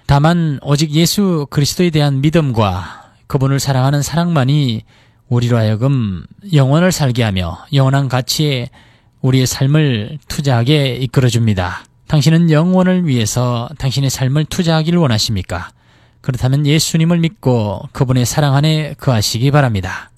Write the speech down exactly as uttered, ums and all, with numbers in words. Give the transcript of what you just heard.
다만 오직 예수 그리스도에 대한 믿음과 그분을 사랑하는 사랑만이 우리로 하여금 영원을 살게 하며 영원한 가치에 우리의 삶을 투자하게 이끌어줍니다. 당신은 영원을 위해서 당신의 삶을 투자하기를 원하십니까? 그렇다면 예수님을 믿고 그분의 사랑 안에 거하시기 바랍니다.